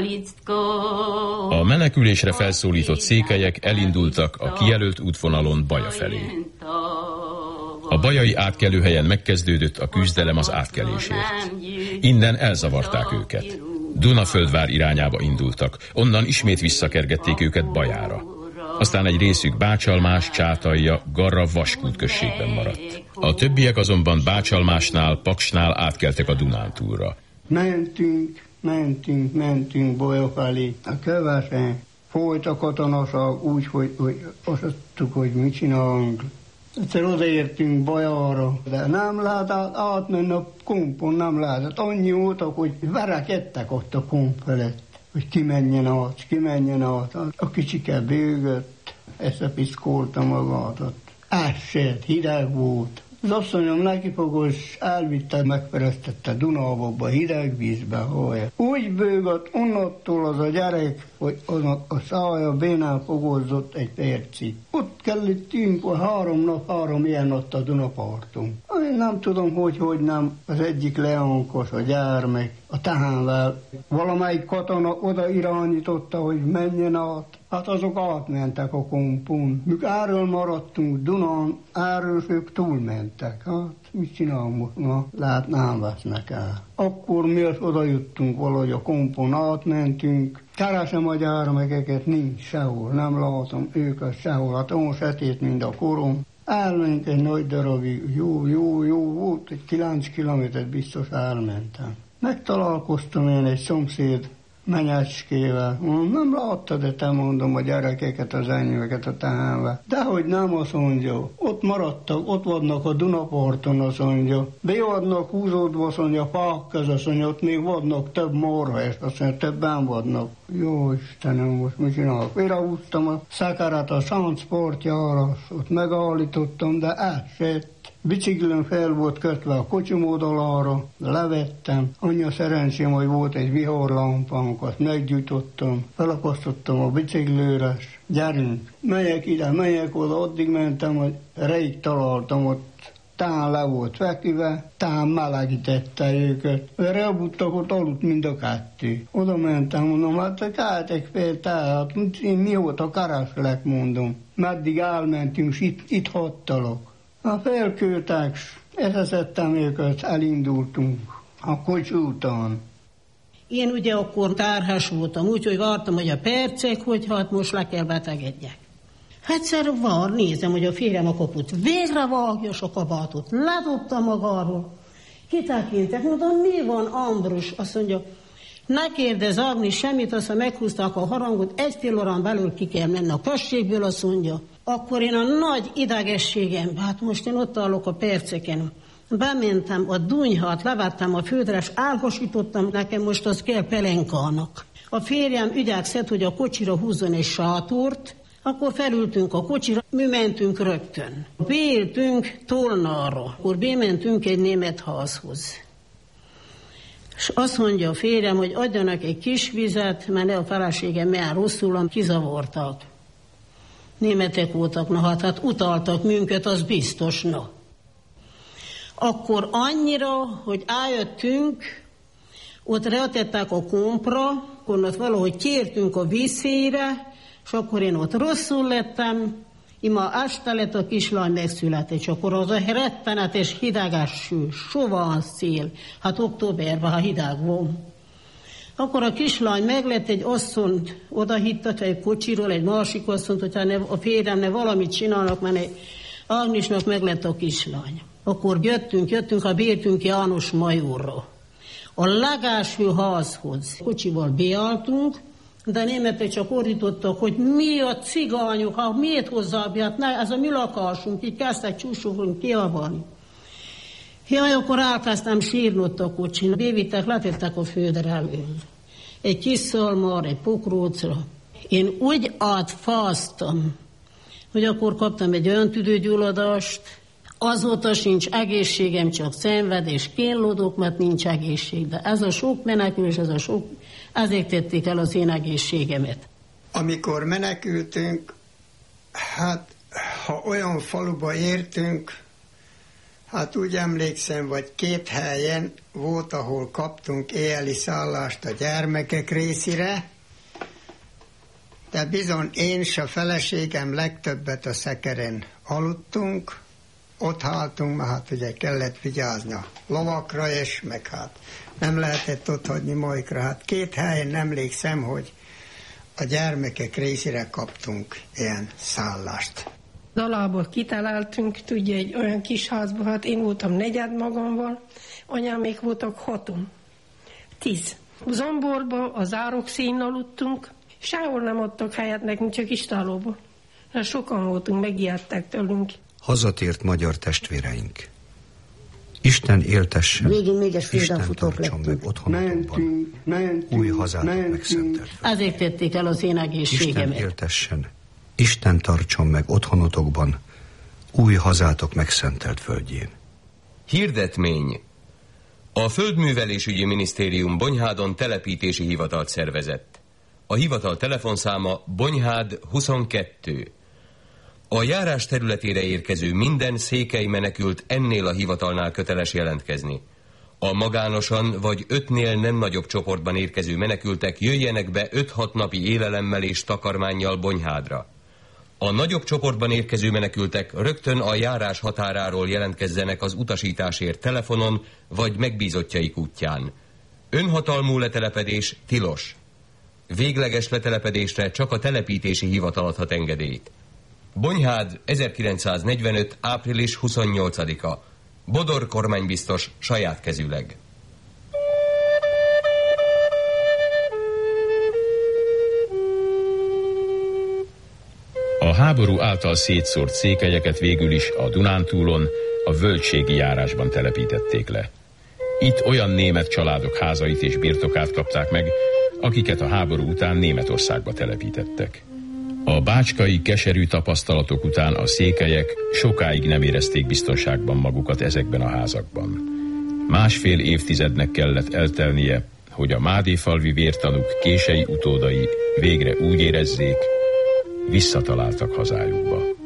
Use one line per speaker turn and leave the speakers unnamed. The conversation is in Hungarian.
A menekülésre felszólított székelyek elindultak a kijelölt útvonalon Baja felé. A bajai átkelőhelyen megkezdődött a küzdelem az átkelésért. Innen elzavarták őket. Dunaföldvár irányába indultak, onnan ismét visszakergették őket Bajára. Aztán egy részük Bácsalmás, Csátalja, Garra, Vaskút községben maradt. A többiek azonban Bácsalmásnál, Paksnál átkeltek a Dunántúlra.
Mentünk Baja felé. A kövesen folyt a katonaság úgy, hogy azt tudtuk, hogy mit csinálunk. Egyszer odaértünk Bajára, de nem lehetett átmenni a kompon, nem lehetett. Annyi voltak, hogy verekedtek ott a komp felett, hogy ki menjen át. A kicsike bőgött, eszepiszkolta magát ott. Esett, hideg volt. Az asszonyom nekifogos elvitte, megferesztette Dunába, hideg vízbe, hallja. Úgy bőgött onnattól az a gyerek, hogy a szája bénán fogozott egy percig. Ott kellettünk, 3 nap, 3 ilyen ott a Dunaparton. Én nem tudom, hogy nem, az egyik leonkos, a gyermek, a tehenvel. Valamelyik katona oda irányította, hogy menjen át. Hát azok átmentek a kompon. Mik erről maradtunk Dunán, erről ők túlmentek. Hát mit csinálunk most ma? Lehet nem vesznek el. Akkor mi az oda juttunk valahogy a kompon, átmentünk. Keresem a gyermekeket, nincs sehol, nem látom őket sehol. Hát olyan sötét, mint a korom. Elmenünk egy nagy darabig, jó volt, egy 9 kilométert biztos elmentem. Megtalálkoztam én egy szomszéd menyecskével. Nem látta, de te mondom a gyerekeket, az enyémeket a tehenbe. Dehogy nem, azt mondja. Ott maradtak, ott vannak a Dunaparton, azt mondja. Be vannak húzódva, azt mondja, fák köz, azt mondja, ott még vannak több marha, és azt mondja, többen vannak. Jó Istenem, most mit csinálok? Félrehúztam a szekeret a sáncpartjára, ott megállítottam, de elsett. Biciklőn fel volt kötve a kocsim oldalára, levettem. Annyi szerencsém, hogy volt egy viharlámpánk, azt meggyújtottam, felakasztottam a biciklőre, gyerünk. Megyek ide, megyek oda, addig mentem, hogy rég találtam ott. Tán le volt feküve, tán melegítette őket. Elbuttak, ott aludt mind a kettő. Oda mentem, mondom, hát keltek fel, tehát én mióta kereslek, mondom. Meddig elmentünk, itt hattalak. Felküldtek, eszettem őket, elindultunk a kocsi után.
Én ugye akkor tárhás voltam, úgyhogy vártam, hogy a percek, hogy hát most le kell betegedjek. Egyszer nézem, hogy a férjem a kaput végre vágja a kabátot, ledobta magáról. Kitekintek, mondom, mi van, Ambrus? Azt mondja, ne kérdezz, Agni, semmit, aztán meghúzták a harangot, 1 fél órán belül ki kell menni a községből, azt mondja. Akkor én a nagy idegességem, hát most én ott állok a perceken, bementem a dunyhát, levettem a földre, és elhasítottam, nekem most az kell pelenkának. A férjem ügyekszett, hogy a kocsira húzzon egy sátort, akkor felültünk a kocsira, mi mentünk rögtön. Beértünk Tolnára, akkor bementünk egy német házhoz. És azt mondja a férjem, hogy adjanak egy kis vizet, mert a feleségem milyen rosszul, kizavartak. Németek voltak, na hát utaltak minket, az biztos, na. Akkor annyira, hogy eljöttünk, ott retettek a kompra, akkor ott valahogy kértünk a vízszére, és akkor én ott rosszul lettem, ima este lett a kislány megszületett, és akkor az a rettenetes hideges sovan szél, hát októberben, ha hideg van. Akkor a kislány meglett, egy asszonyt odahittat egy kocsiról, egy másik asszonyt, hogyha a férjem ne valamit csinálnak, mert Ágnisnak meglett a kislány. Akkor jöttünk, ha bértünk János majorra. A legelső házhoz kocsival beálltunk, de németek csak ordítottak, hogy mi a cigányok, ha miért hozzább, hát ne, ez a mi lakásunk, így kezdtek csúsogunk kiabálni. Jaj, akkor elkezdtem sírni ott a kocsin. Bévittek, letettek a földre elől. Egy kis szalmar, egy pokrócra. Én úgy átfáztam, hogy akkor kaptam egy olyan tüdőgyulladást, azóta sincs egészségem, csak szenvedés, kínlódok, mert nincs egészség. De ez a sok menekülés, ezért tették el az én egészségemet.
Amikor menekültünk, hát ha olyan faluba értünk, Hát úgy emlékszem, vagy 2 helyen volt, ahol kaptunk éjjeli szállást a gyermekek részére, de bizony én és a feleségem legtöbbet a szekeren aludtunk, ott haltunk, mert hát ugye kellett vigyázni a lovakra, és meg hát nem lehetett ott hagyni majkra. Hát 2 helyen emlékszem, hogy a gyermekek részére kaptunk ilyen szállást.
Dalából kitaláltunk, tudja, egy olyan kis házba, hát én voltam 4 magammal, anyámék voltak 6-on, 10. Zomborba, az árokszín aludtunk, sehol nem adtak helyet nekünk, csak istálóba. De sokan voltunk, megijedtek tőlünk.
Hazatért magyar testvéreink. Isten éltessen,
végén még egy
Isten tartson meg otthonotokban, új hazátok megszentelt.
Azért tették el az én egészségemet.
Isten éltessen, Isten tartson meg otthonotokban, új hazátok megszentelt földjén.
Hirdetmény. A Földművelésügyi Minisztérium Bonyhádon telepítési hivatalt szervezett. A hivatal telefonszáma Bonyhád 22. A járás területére érkező minden székely menekült ennél a hivatalnál köteles jelentkezni. A magánosan vagy 5-nél nem nagyobb csoportban érkező menekültek jöjjenek be 5-6 napi élelemmel és takarmánnyal Bonyhádra. A nagyobb csoportban érkező menekültek rögtön a járás határáról jelentkezzenek az utasításért telefonon vagy megbízottjaik útján. Önhatalmú letelepedés tilos. Végleges letelepedésre csak a telepítési hivatal adhat engedélyt. Bonyhád 1945. április 28-a. Bodor kormánybiztos saját kezűleg.
A háború által szétszórt székelyeket végül is a Dunántúlon, a Völgységi járásban telepítették le. Itt olyan német családok házait és birtokát kapták meg, akiket a háború után Németországba telepítettek. A bácskai keserű tapasztalatok után a székelyek sokáig nem érezték biztonságban magukat ezekben a házakban. 1,5 évtizednek kellett eltelnie, hogy a mádéfalvi vértanúk kései utódai végre úgy érezzék, visszataláltak hazájukba.